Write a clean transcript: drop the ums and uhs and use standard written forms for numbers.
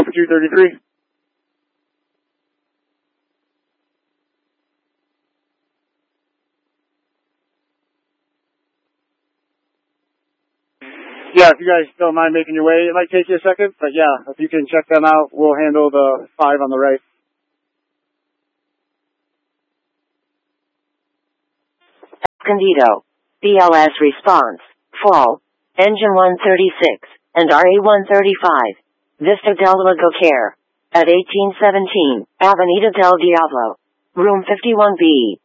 for 233. Yeah, if you guys don't mind making your way, it might take you a second, but yeah, if you can check them out, we'll handle the 5 on the right. Escondido. BLS response. Fall. Engine 136 and RA-135. Vista del Lago Care. At 1817 Avenida del Diablo. Room 51B.